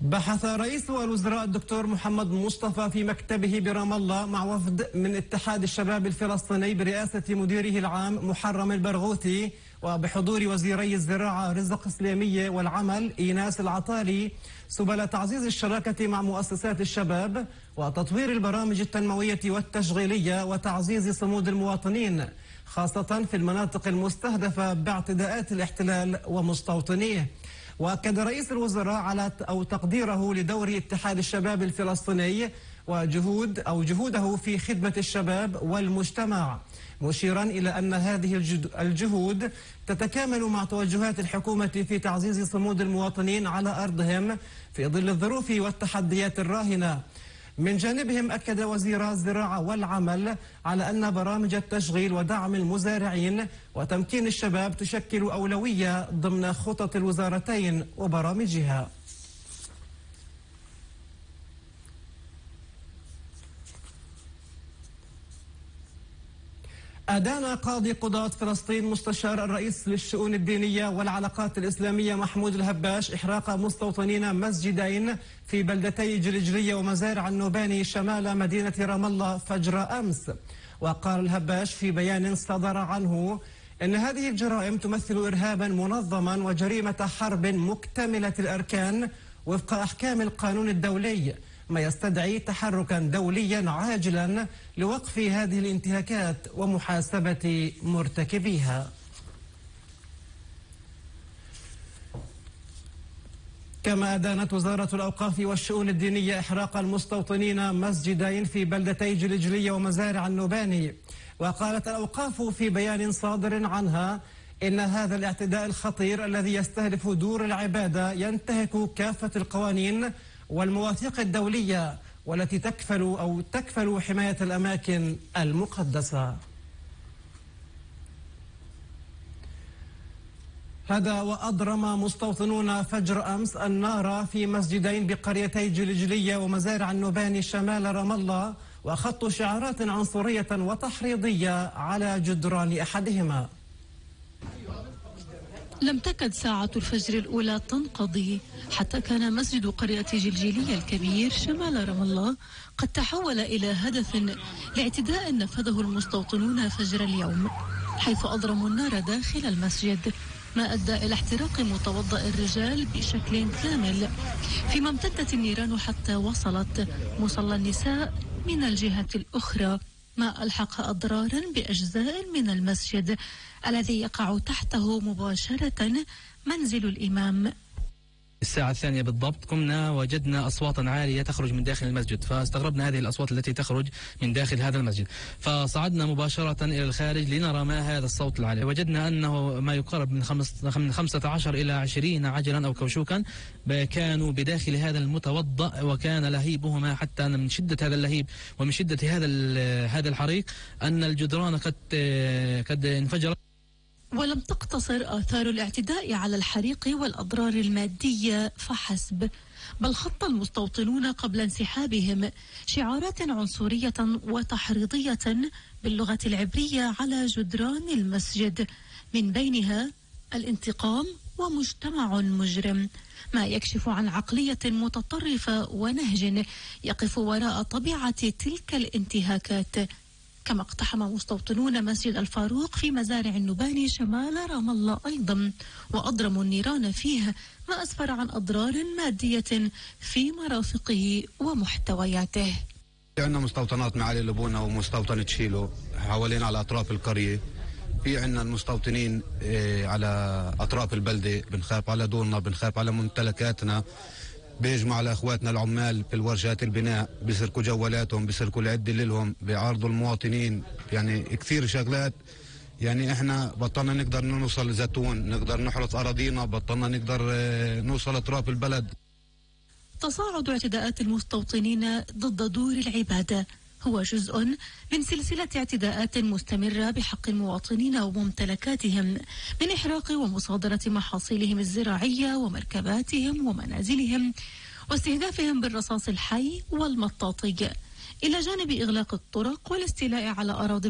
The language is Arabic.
بحث رئيس الوزراء الدكتور محمد مصطفى في مكتبه برام الله مع وفد من اتحاد الشباب الفلسطيني برئاسة مديره العام محرم البرغوثي وبحضور وزيري الزراعة رزق سليمية والعمل إيناس العطالي سبل تعزيز الشراكة مع مؤسسات الشباب وتطوير البرامج التنموية والتشغيلية وتعزيز صمود المواطنين خاصة في المناطق المستهدفة باعتداءات الاحتلال ومستوطنيه. وأكد رئيس الوزراء على تقديره لدور اتحاد الشباب الفلسطيني جهوده في خدمة الشباب والمجتمع، مشيرا إلى أن هذه الجهود تتكامل مع توجهات الحكومة في تعزيز صمود المواطنين على أرضهم في ظل الظروف والتحديات الراهنة. من جانبهم أكد وزير الزراعة والعمل على أن برامج التشغيل ودعم المزارعين وتمكين الشباب تشكل أولوية ضمن خطط الوزارتين وبرامجها. أدان قاضي قضاة فلسطين مستشار الرئيس للشؤون الدينية والعلاقات الإسلامية محمود الهباش إحراق مستوطنين مسجدين في بلدتي جلجلية ومزارع النوباني شمال مدينة رام الله فجر أمس. وقال الهباش في بيان صدر عنه إن هذه الجرائم تمثل إرهابا منظما وجريمة حرب مكتملة الأركان وفق أحكام القانون الدولي، ما يستدعي تحركا دوليا عاجلا لوقف هذه الانتهاكات ومحاسبة مرتكبيها. كما أدانت وزارة الأوقاف والشؤون الدينية إحراق المستوطنين مسجدين في بلدتي جلجلية ومزارع النوباني. وقالت الأوقاف في بيان صادر عنها إن هذا الاعتداء الخطير الذي يستهدف دور العبادة ينتهك كافة القوانين والمواثيق الدولية والتي تكفل حماية الأماكن المقدسة. هذا وأضرم مستوطنون فجر أمس النار في مسجدين بقريتي جلجلية ومزارع النوباني شمال رام الله وخطوا شعارات عنصرية وتحريضية على جدران أحدهما. لم تكد ساعة الفجر الأولى تنقضي حتى كان مسجد قرية جلجلية الكبير شمال رام الله قد تحول إلى هدف لاعتداء نفذه المستوطنون فجر اليوم، حيث أضرموا النار داخل المسجد، ما أدى إلى احتراق متوضأ الرجال بشكل كامل، فيما امتدت النيران حتى وصلت مصلى النساء من الجهة الأخرى، ما ألحق أضرارا بأجزاء من المسجد الذي يقع تحته مباشرة منزل الإمام. الساعة 2 بالضبط قمنا وجدنا أصواتا عالية تخرج من داخل المسجد، فاستغربنا هذه الأصوات التي تخرج من داخل هذا المسجد، فصعدنا مباشرة إلى الخارج لنرى ما هذا الصوت العالي. وجدنا أنه ما يقارب من 15 إلى 20 عجلا أو كوشوكا كانوا بداخل هذا المتوضأ، وكان لهيبهما حتى من شدة هذا اللهيب ومن شدة هذا الحريق أن الجدران قد انفجرت. ولم تقتصر آثار الاعتداء على الحريق والأضرار المادية فحسب، بل خط المستوطنون قبل انسحابهم شعارات عنصرية وتحريضية باللغة العبرية على جدران المسجد، من بينها الانتقام ومجتمع مجرم، ما يكشف عن عقلية متطرفة ونهج يقف وراء طبيعة تلك الانتهاكات. كما اقتحم مستوطنون مسجد الفاروق في مزارع النوباني شمال رام الله أيضا وأضرموا النيران فيه، ما أسفر عن أضرار مادية في مرافقه ومحتوياته. عندنا مستوطنات معالي لبونة ومستوطنة شيلو حوالين على أطراف القرية، في عندنا المستوطنين على أطراف البلدة، بنخاف على دورنا، بنخاف على ممتلكاتنا، بيجمعوا على اخواتنا العمال في الورشات البناء، بيسرقوا جوالاتهم، بيسرقوا العده لهم، بيعارضوا المواطنين، يعني كثير شغلات. يعني احنا بطلنا نقدر نوصل لزيتون، نقدر نحرث اراضينا، بطلنا نقدر نوصل اطراف البلد. تصاعد اعتداءات المستوطنين ضد دور العباده هو جزء من سلسلة اعتداءات مستمرة بحق المواطنين وممتلكاتهم، من إحراق ومصادرة محاصيلهم الزراعية ومركباتهم ومنازلهم واستهدافهم بالرصاص الحي والمطاطي، إلى جانب إغلاق الطرق والاستيلاء على أراضي